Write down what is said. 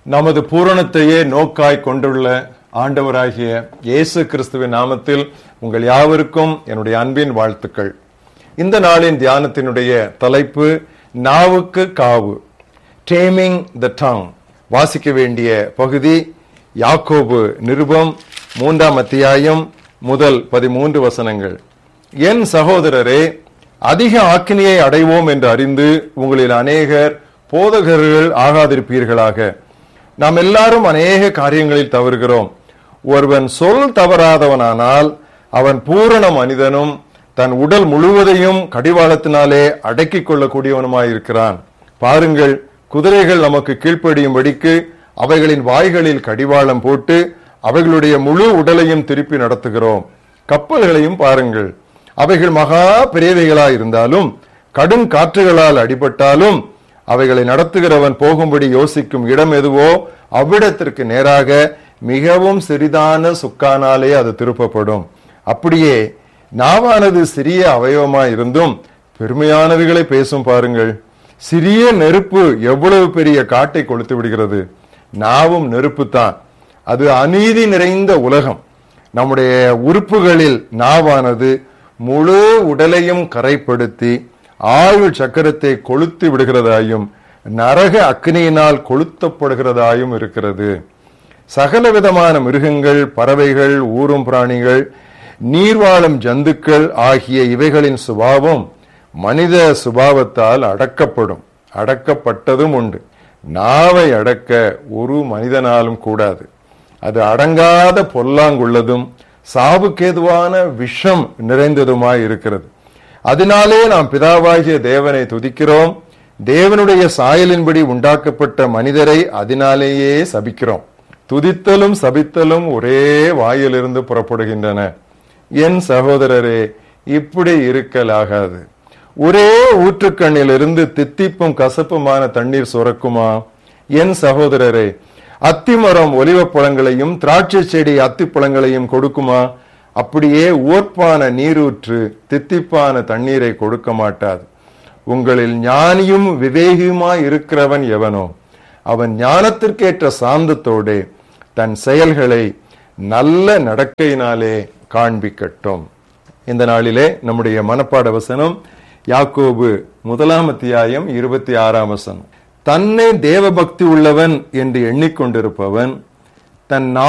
நமது பூரணத்தையே நோக்காய் கொண்டுள்ள ஆண்டவராகிய இயேசு கிறிஸ்துவின் நாமத்தில் உங்கள் யாவருக்கும் என்னுடைய அன்பின் வாழ்த்துக்கள். இந்த நாளின் தியானத்தினுடைய தலைப்பு நாவுக்கு காவு, டேமிங் த டங். வாசிக்க வேண்டிய பகுதி யாக்கோபு நிருபம் 3ஆம் அத்தியாயம் முதல் 13 வசனங்கள். என் சகோதரரே, அதிக ஆக்கினியை அடைவோம் என்று அறிந்து உங்களில் அநேகர் போதகர்கள் ஆகாதிருப்பீர்களாக. நாம் எல்லாரும் அநேக காரியங்களில் தவறுகிறோம். ஒருவன் சொல் தவறாதவனானால் அவன் பூரண மனிதனும் தன் உடல் முழுவதையும் கடிவாளத்தினாலே அடக்கிக் கொள்ளக்கூடியவனுமாயிருக்கிறான். பாருங்கள், குதிரைகள் நமக்கு கீழ்ப்படியும்படிக்கு அவைகளின் வாய்களில் கடிவாளம் போட்டு அவைகளுடைய முழு உடலையும் திருப்பி நடத்துகிறோம். கப்பல்களையும் பாருங்கள், அவைகள் மகா பெரியவைகளாயிருந்தாலும் கடும் காற்றுகளால் அடிபட்டாலும் அவைகளை நடத்துகிறவன் போகும்படி யோசிக்கும் இடம் எதுவோ அவ்விடத்திற்கு நேராக மிகவும் சிறிதான சுக்கானாலே அது திருப்பப்படும். அப்படியே நாவானது சிறிய அவயவமாய் இருந்தும் பெருமையானவைகளை பேசும். பாருங்கள், சிறிய நெருப்பு எவ்வளவு பெரிய காட்டை கொளுத்து விடுகிறது. நாவும் நெருப்பு தான். அது அநீதி நிறைந்த உலகம். நம்முடைய உறுப்புகளில் நாவானது முழு உடலையும் கரைப்படுத்தி ஆயுள் சக்கரத்தை கொளுத்து விடுகிறதாயும் நரக அக்னியினால் கொளுத்தப்படுகிறதாயும் இருக்கிறது. சகல விதமான மிருகங்கள், பறவைகள், ஊரும் பிராணிகள், நீர்வாழும் ஜந்துக்கள் ஆகிய இவைகளின் சுபாவம் மனித சுபாவத்தால் அடக்கப்பட்டதும் உண்டு. நாவை அடக்க ஒரு மனிதனாலும் கூடாது. அது அடங்காத பொல்லாங்குள்ளதும் சாவுக்கேதுவான விஷம் நிறைந்ததுமாய் இருக்கிறது. அதனாலே நாம் பிதாவாகிய தேவனை துதிக்கிறோம். தேவனுடைய சாயலின்படி உண்டாக்கப்பட்ட மனிதரை அதனாலேயே சபிக்கிறோம். துதித்தலும் சபித்தலும் ஒரே வாயிலிருந்து புறப்படுகின்றன. என் சகோதரரே, இப்படி இருக்கலாகாது. ஒரே ஊற்றுக்கண்ணிலிருந்து தித்திப்பும் கசப்புமான தண்ணீர் சுரக்குமா? என் சகோதரரே, அத்திமரம் ஒலிவ பழங்களையும் திராட்சை செடி அத்திப்பழங்களையும் கொடுக்குமா? அப்படியே ஓர்ப்பான நீரூற்று தித்திப்பான தண்ணீரை கொடுக்க மாட்டாது. உங்களில் ஞானியும் விவேகியுமாய் இருக்கிறவன் எவனோ அவன் ஞானத்திற்கேற்ற சாந்தத்தோடு தன் செயல்களை நல்ல நடக்கையினாலே காண்பிக்கட்டும். இந்த நாளிலே நம்முடைய மனப்பாட வசனம் யாக்கோபு 1ஆம் அத்தியாயம் 26ஆம் வசனம். தன்னை தேவபக்தி உள்ளவன் என்று எண்ணிக்கொண்டிருப்பவன் தன்